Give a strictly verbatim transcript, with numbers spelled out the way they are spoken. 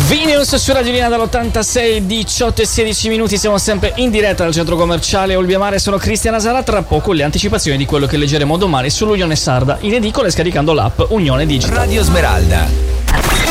Vineus su Radio Linea dall'ottantasei, diciotto e sedici minuti. Siamo sempre in diretta dal centro commerciale Olbiamare. Sono Cristian Asara. Tra poco le anticipazioni di quello che leggeremo domani sull'Unione Sarda in edicola e scaricando l'app Unione Digital. Radio Smeralda.